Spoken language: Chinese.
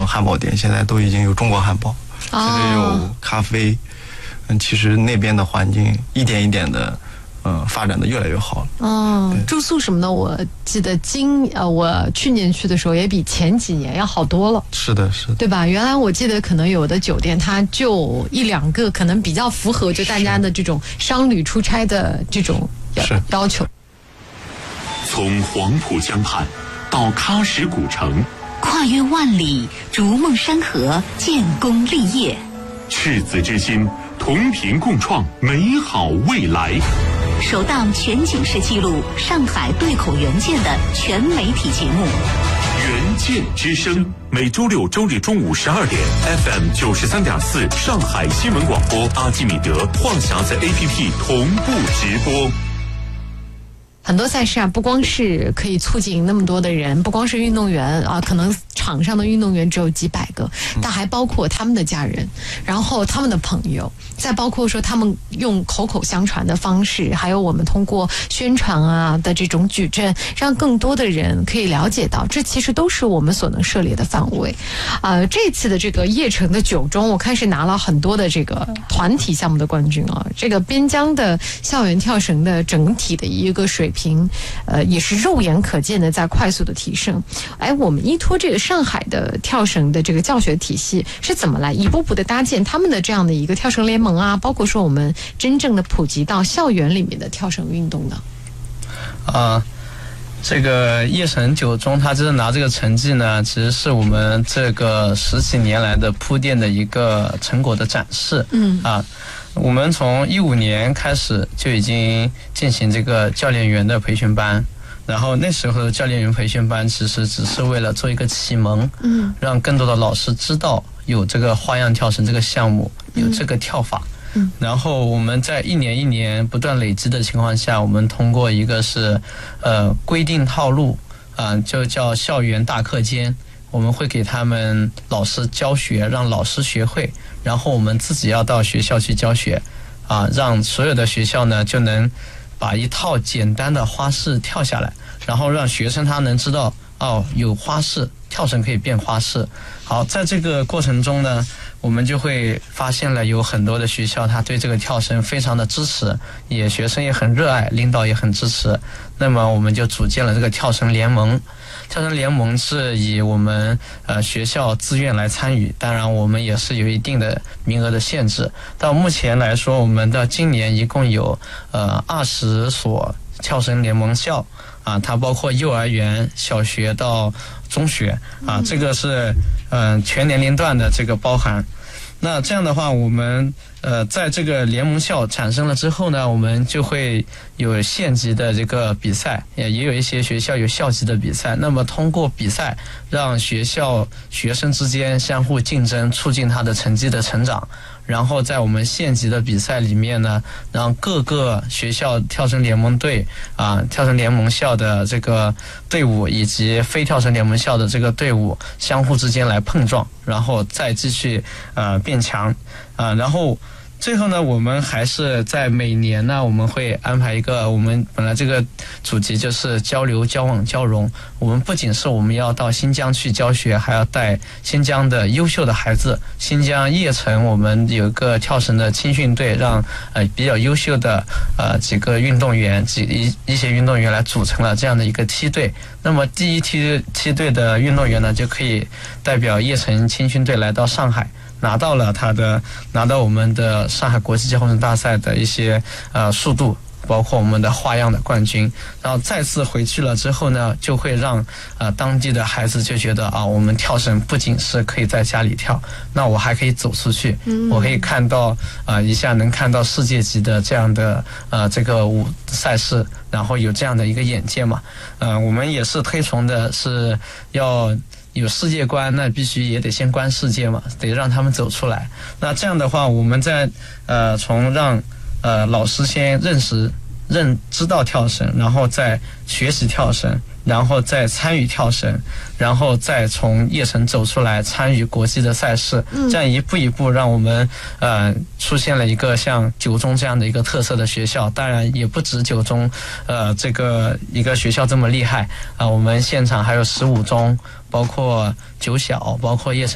汉堡店，现在都已经有中国汉堡，甚至有咖啡。其实那边的环境一点一点的发展的越来越好了。 住宿什么的，我记得我去年去的时候也比前几年要好多了。 是的，是的， 对吧？原来我记得可能有的酒店它就1-2个，可能比较符合就大家的这种商旅出差的这种要求。 从黄浦江畔到喀什古城， 跨越万里，逐梦山河，建功立业， 赤子之心，同频共创美好未来。 首档全景式记录上海对口援建的全媒体节目援建之声，每周六周日中午12点 FM 93.4上海新闻广播，阿基米德晃匣子 APP 同步直播。 很多赛事啊，不光是可以促进那么多的人，不光是运动员啊，可能场上的运动员只有几百个，但还包括他们的家人，然后他们的朋友，再包括说他们用口口相传的方式，还有我们通过宣传啊的这种矩阵，让更多的人可以了解到，这其实都是我们所能涉猎的范围。这次的这个邺城的9中，我看是拿了很多的这个团体项目的冠军啊，这个边疆的校园跳绳的整体的一个水平，也是肉眼可见的在快速的提升。我们依托这个上海的跳绳的这个教学体系，是怎么来一步步的搭建他们的这样的一个跳绳联盟啊，包括说我们真正的普及到校园里面的跳绳运动呢？ 这个邺城9中，他真的拿这个成绩呢，其实是我们这个10几年来的铺垫的一个成果的展示。我们从15年开始就已经进行这个教练员的培训班，然后那时候的教练员培训班其实只是为了做一个启蒙，让更多的老师知道有这个花样跳绳这个项目，有这个跳法。然后我们在一年一年不断累积的情况下，我们通过一个是规定套路就叫校园大课间，我们会给他们老师教学，让老师学会，然后我们自己要到学校去教学让所有的学校呢就能把一套简单的花式跳下来，然后让学生他能知道有花式，跳绳可以变花式。好，在这个过程中呢，我们就会发现了有很多的学校他对这个跳绳非常的支持，学生也很热爱，领导也很支持。那么我们就组建了这个跳绳联盟。跳绳联盟是以我们学校自愿来参与，当然我们也是有一定的名额的限制。到目前来说，我们到今年一共有20所跳绳联盟校它包括幼儿园、小学到中学这个是全年龄段的这个包含。那这样的话，我们在这个联盟校产生了之后呢，我们就会有县级的这个比赛，也有一些学校有校级的比赛。那么通过比赛，让学校学生之间相互竞争，促进他的成绩的成长。然后在我们县级的比赛里面呢，让各个学校跳绳联盟队跳绳联盟校的这个队伍以及非跳绳联盟校的这个队伍相互之间来碰撞，然后再继续变强然后最后呢，我们还是在每年呢，我们会安排一个，我们本来这个主题就是交流、交往、交融。我们不仅是我们要到新疆去教学，还要带新疆的优秀的孩子。新疆邺城我们有一个跳绳的青训队，让比较优秀的几个运动员，一些运动员来组成了这样的一个梯队。那么第一梯队的运动员呢，就可以代表邺城青训队来到上海。拿到我们的上海国际跳绳大赛的一些速度，包括我们的花样的冠军，然后再次回去了之后呢，就会让当地的孩子就觉得我们跳绳不仅是可以在家里跳，那我还可以走出去，我可以看到一下能看到世界级的这样的这个赛事，然后有这样的一个眼界嘛。我们也是推崇的是要有世界观，那必须也得先观世界嘛，得让他们走出来。那这样的话，我们在从让老师先知道跳绳，然后再学习跳绳，然后再参与跳绳，然后再从邺城走出来参与国际的赛事，这样一步一步让我们出现了一个像9中这样的一个特色的学校。当然也不止9中这个一个学校这么厉害我们现场还有15中，包括9小，包括邺城